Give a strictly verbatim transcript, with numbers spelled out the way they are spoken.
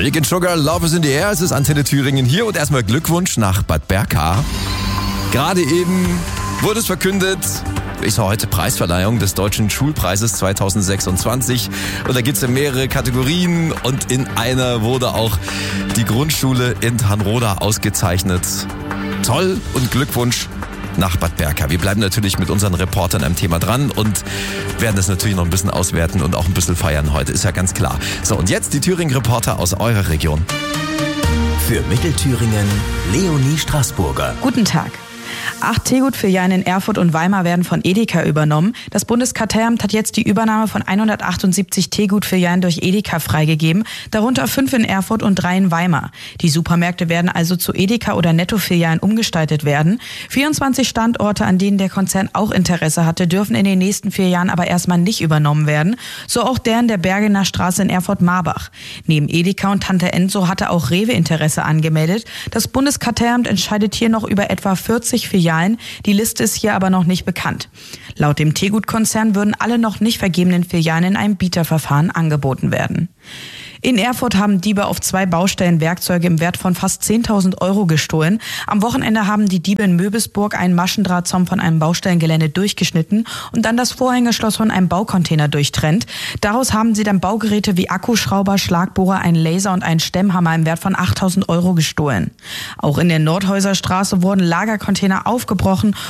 Rick and Sugar, Love is in the Air. Es ist Antenne Thüringen hier und erstmal Glückwunsch nach Bad Berka. Gerade eben wurde es verkündet, ist heute Preisverleihung des Deutschen Schulpreises zweitausendsechsundzwanzig. Und da gibt es ja mehrere Kategorien und in einer wurde auch die Grundschule in Dannroda ausgezeichnet. Toll und Glückwunsch nach Bad Berka. Wir bleiben natürlich mit unseren Reportern am Thema dran und werden das natürlich noch ein bisschen auswerten und auch ein bisschen feiern heute, ist ja ganz klar. So, und jetzt die Thüringen-Reporter aus eurer Region. Für Mittelthüringen, Leonie Straßburger. Guten Tag. Acht Teegut-Filialen in Erfurt und Weimar werden von Edeka übernommen. Das Bundeskartellamt hat jetzt die Übernahme von hundertachtundsiebzig Teegut-Filialen durch Edeka freigegeben, darunter fünf in Erfurt und drei in Weimar. Die Supermärkte werden also zu Edeka- oder Netto-Filialen umgestaltet werden. vierundzwanzig Standorte, an denen der Konzern auch Interesse hatte, dürfen in den nächsten vier Jahren aber erstmal nicht übernommen werden. So auch der in der Bergener Straße in Erfurt-Marbach. Neben Edeka und Tante Enso hatte auch Rewe Interesse angemeldet. Das Bundeskartellamt entscheidet hier noch über etwa vierzig Filialen. Die Liste ist hier aber noch nicht bekannt. Laut dem Teegut-Konzern würden alle noch nicht vergebenen Filialen in einem Bieterverfahren angeboten werden. In Erfurt haben Diebe auf zwei Baustellen Werkzeuge im Wert von fast zehntausend Euro gestohlen. Am Wochenende haben die Diebe in Möbisburg einen Maschendrahtzaun von einem Baustellengelände durchgeschnitten und dann das Vorhängeschloss von einem Baucontainer durchtrennt. Daraus haben sie dann Baugeräte wie Akkuschrauber, Schlagbohrer, einen Laser und einen Stemmhammer im Wert von achttausend Euro gestohlen. Auch in der Nordhäuser Straße wurden Lagercontainer aufgebrochen